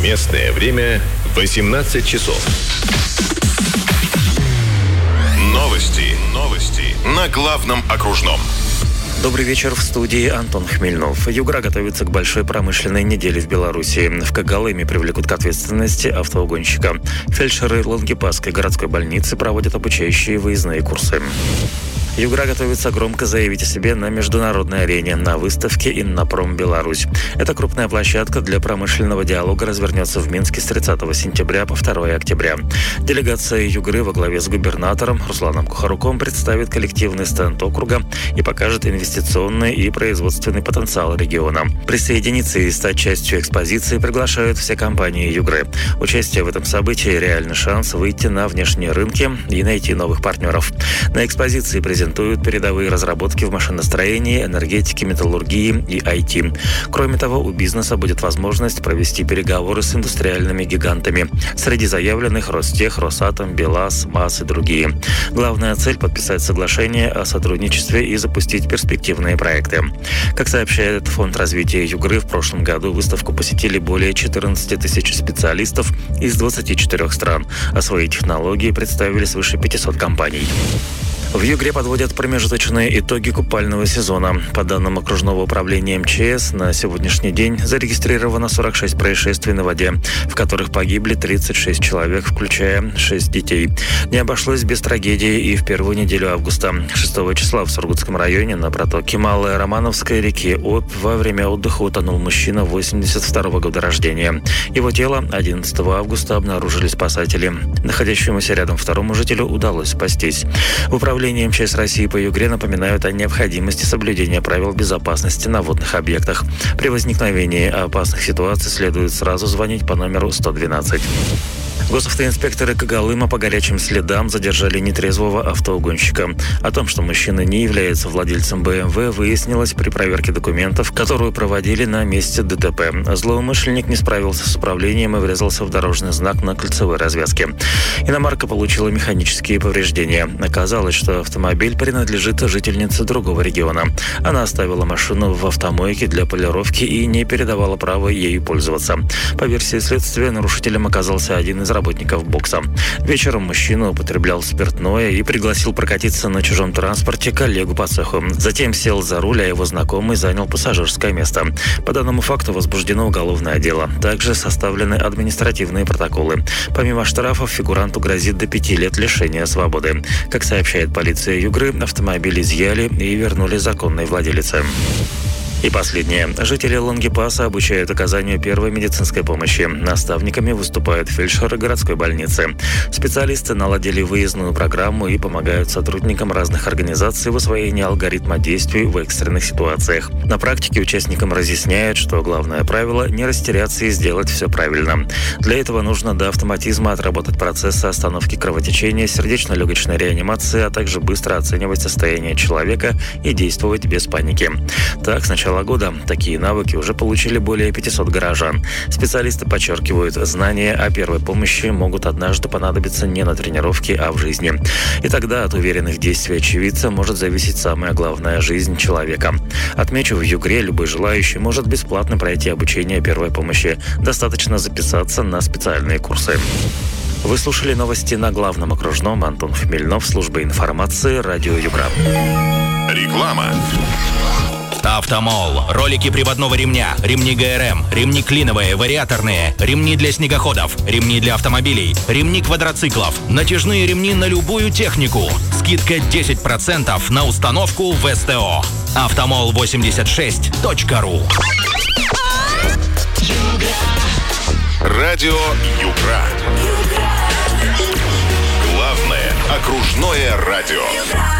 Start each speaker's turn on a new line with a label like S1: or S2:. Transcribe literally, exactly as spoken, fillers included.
S1: Местное время восемнадцать часов. Новости. Новости на главном окружном.
S2: Добрый вечер, в студии Антон Хмельнов. Югра готовится к большой промышленной неделе в Беларуси. В Когалыме привлекут к ответственности автоугонщика. Фельдшеры Лангепасской городской больницы проводят обучающие выездные курсы. Югра готовится громко заявить о себе на международной арене на выставке «Иннопром Беларусь». Эта крупная площадка для промышленного диалога развернется в Минске с тридцатого сентября по второе октября. Делегация Югры во главе с губернатором Русланом Кухаруком представит коллективный стенд округа и покажет инвестиционный и производственный потенциал региона. Присоединиться и стать частью экспозиции приглашают все компании Югры. Участие в этом событии – реальный шанс выйти на внешние рынки и найти новых партнеров. На экспозиции презентуют презентуют передовые разработки в машиностроении, энергетике, металлургии и ай ти. Кроме того, у бизнеса будет возможность провести переговоры с индустриальными гигантами. Среди заявленных Ростех, Росатом, БелАЗ, МАЗ и другие. Главная цель – подписать соглашение о сотрудничестве и запустить перспективные проекты. Как сообщает Фонд развития Югры, в прошлом году выставку посетили более четырнадцати тысяч специалистов из двадцати четырёх стран, а свои технологии представили свыше пятисот компаний. В Югре подводят промежуточные итоги купального сезона. По данным окружного управления эм че эс, на сегодняшний день зарегистрировано сорок шесть происшествий на воде, в которых погибли тридцать шесть человек, включая шесть детей. Не обошлось без трагедии и в первую неделю августа. шестого числа в Сургутском районе на протоке Малой Романовской реки Обь во время отдыха утонул мужчина восемьдесят второго года рождения. Его тело одиннадцатого августа обнаружили спасатели. Находящемуся рядом второму жителю удалось спастись. В управлении эм че эс России по Югре напоминают о необходимости соблюдения правил безопасности на водных объектах. При возникновении опасных ситуаций следует сразу звонить по номеру сто двенадцать. Госавтоинспекторы Когалыма по горячим следам задержали нетрезвого автоугонщика. О том, что мужчина не является владельцем бэ эм вэ, выяснилось при проверке документов, которую проводили на месте дэ тэ пэ. Злоумышленник не справился с управлением и врезался в дорожный знак на кольцевой развязке. Иномарка получила механические повреждения. Оказалось, что автомобиль принадлежит жительнице другого региона. Она оставила машину в автомойке для полировки и не передавала право ею пользоваться. По версии следствия, нарушителем оказался один из работников бокса. Вечером мужчина употреблял спиртное и пригласил прокатиться на чужом транспорте коллегу по цеху. Затем сел за руль, а его знакомый занял пассажирское место. По данному факту возбуждено уголовное дело. Также составлены административные протоколы. Помимо штрафов, фигуранту грозит до пяти лет лишения свободы. Как сообщает полиция Югры, автомобиль изъяли и вернули законной владелице. И последнее. Жители Лангепаса обучают оказанию первой медицинской помощи. Наставниками выступают фельдшеры городской больницы. Специалисты наладили выездную программу и помогают сотрудникам разных организаций в освоении алгоритма действий в экстренных ситуациях. На практике участникам разъясняют, что главное правило – не растеряться и сделать все правильно. Для этого нужно до автоматизма отработать процессы остановки кровотечения, сердечно-легочной реанимации, а также быстро оценивать состояние человека и действовать без паники. Так, сначала года такие навыки уже получили более пятисот горожан. Специалисты подчеркивают, знания о первой помощи могут однажды понадобиться не на тренировке, а в жизни. И тогда от уверенных действий очевидца может зависеть самая главная – жизнь человека. Отмечу, в Югре любой желающий может бесплатно пройти обучение первой помощи. Достаточно записаться на специальные курсы. Вы слушали новости на главном окружном. Антон Хмельнов, служба информации, радио Югра.
S1: Реклама.
S3: Автомол. Ролики приводного ремня, ремни гэ эр эм, ремни клиновые, вариаторные, ремни для снегоходов, ремни для автомобилей, ремни квадроциклов, натяжные ремни на любую технику. Скидка десять процентов на установку в эс тэ о. автомол восемьдесят шесть точка ру.
S1: Радио Югра. Главное окружное радио.